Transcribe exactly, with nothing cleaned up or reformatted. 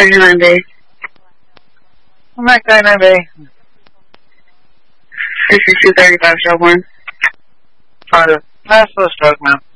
thirty-nine B. I'm back thirty-nine B. sixty-two thirty-five, Shelbourne. Try to pass the stroke, man.